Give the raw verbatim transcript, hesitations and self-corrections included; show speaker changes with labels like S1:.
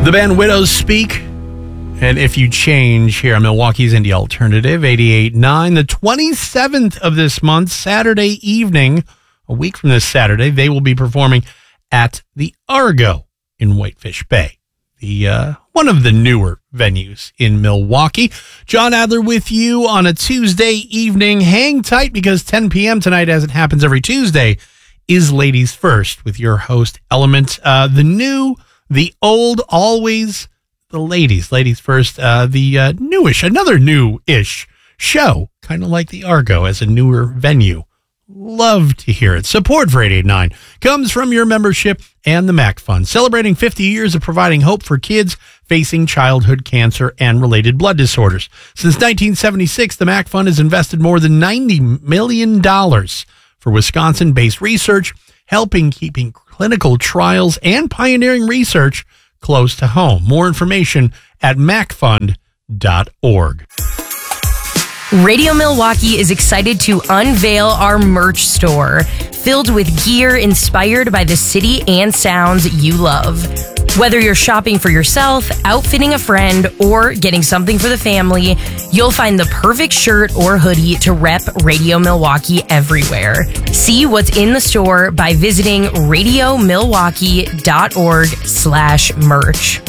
S1: The band Widows Speak. And If You Change here on Milwaukee's Indie Alternative, eighty-eight point nine. The twenty-seventh of this month, Saturday evening, a week from this Saturday, they will be performing at the Argo in Whitefish Bay, the uh, one of the newer venues in Milwaukee. John Adler with you on a Tuesday evening. Hang tight because ten p.m. tonight, as it happens every Tuesday, is Ladies First with your host, Element. Uh, the new, the old, always the ladies. Ladies First, uh, the uh, newish, another new-ish show, kind of like the Argo as a newer venue. Love to hear it. Support for eighty-eight point nine comes from your membership and the Mac Fund, celebrating fifty years of providing hope for kids facing childhood cancer and related blood disorders. Since nineteen seventy-six, the Mac Fund has invested more than ninety million dollars for Wisconsin-based research, helping keeping clinical trials and pioneering research close to home. More information at mac fund dot org.
S2: Radio Milwaukee is excited to unveil our merch store, filled with gear inspired by the city and sounds you love. Whether you're shopping for yourself, outfitting a friend, or getting something for the family, you'll find the perfect shirt or hoodie to rep Radio Milwaukee everywhere. See what's in the store by visiting radio milwaukee dot org slash merch.